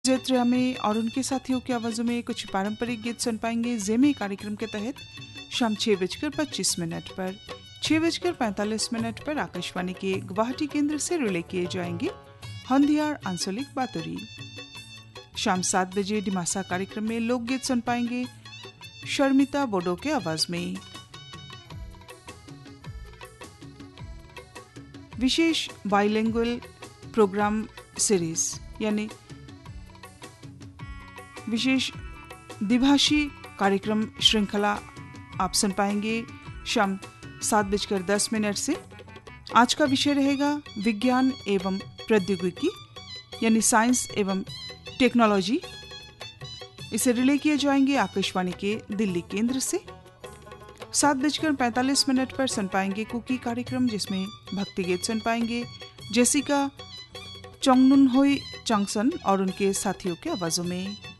जैत्रिया में और उनके साथियों की आवाज़ों में कुछ पारंपरिक गीत सुन पाएंगे जेमे कार्यक्रम के तहत शाम 6:25 पर 6:45 पर आकाशवाणी के गुवाहाटी केंद्र से रिले किए जाएंगे हंदियार आंचलिक बातुरी। शाम 7 बजे डिमासा कार्यक्रम में लोकगीत सुन पाएंगे शर्मिता बोडो के आवाज में। विशेष बाइलिंगुअल प्रोग्राम सीरीज यानी विशेष द्विभाषी कार्यक्रम श्रृंखला आप सुन पाएंगे शाम 7:10 से। आज का विषय रहेगा विज्ञान एवं प्रौद्योगिकी यानी साइंस एवं टेक्नोलॉजी। इसे रिले किए जाएंगे आकाशवाणी के दिल्ली केंद्र से। 7:45 पर सुन पाएंगे कुकी कार्यक्रम जिसमें भक्ति गीत सुन पाएंगे जेसिका चोंगनुनहोई चांगसन और उनके साथियों के आवाजों में।